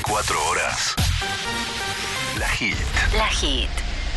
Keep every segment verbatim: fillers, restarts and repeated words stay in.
veinticuatro horas. La Hit. La Hit.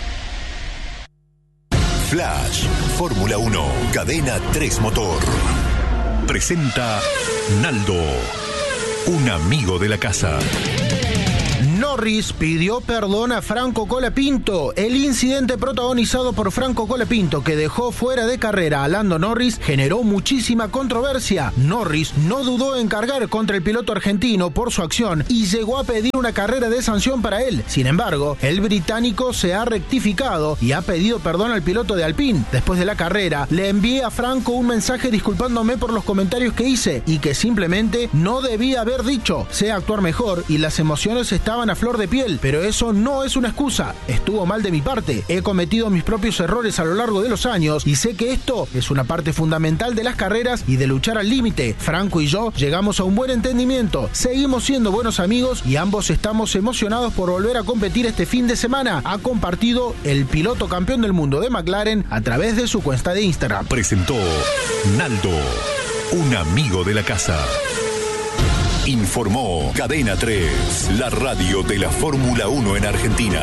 Flash, Fórmula uno, Cadena tres Motor. Presenta Naldo, un amigo de la casa. Norris pidió perdón a Franco Colapinto. El incidente protagonizado por Franco Colapinto, que dejó fuera de carrera a Lando Norris, generó muchísima controversia. Norris no dudó en cargar contra el piloto argentino por su acción y llegó a pedir una carrera de sanción para él. Sin embargo, el británico se ha rectificado y ha pedido perdón al piloto de Alpine. Después de la carrera, le envié a Franco un mensaje disculpándome por los comentarios que hice y que simplemente no debía haber dicho. Sé actuar mejor y las emociones estaban a flor de piel, pero eso no es una excusa. Estuvo mal de mi parte. He cometido mis propios errores a lo largo de los años y sé que esto es una parte fundamental de las carreras y de luchar al límite. Franco y yo llegamos a un buen entendimiento. Seguimos siendo buenos amigos y ambos estamos emocionados por volver a competir este fin de semana. Ha compartido el piloto campeón del mundo de McLaren a través de su cuenta de Instagram. Presentó Naldo, un amigo de la casa. Informó Cadena tres, la radio de la Fórmula uno en Argentina.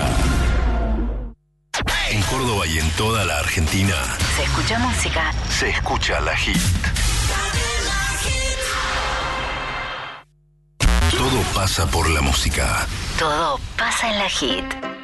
En Córdoba y en toda la Argentina. Se escucha música. Se escucha La Hit. Todo pasa por la música. Todo pasa en La Hit.